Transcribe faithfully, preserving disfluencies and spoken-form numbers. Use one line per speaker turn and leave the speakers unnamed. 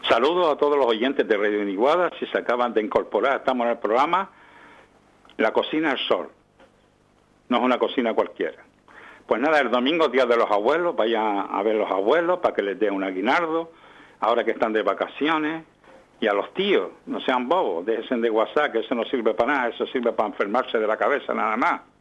Saludos a todos los oyentes de Radio Iniguada, si se acaban de incorporar, estamos en el programa La Cocina del Sol. No es una cocina cualquiera. Pues nada, el domingo, Día de los Abuelos, vayan a ver a los abuelos para que les den un aguinaldo, ahora que están de vacaciones, y a los tíos, no sean bobos, déjense de WhatsApp, que eso no sirve para nada, eso sirve para enfermarse de la cabeza nada más.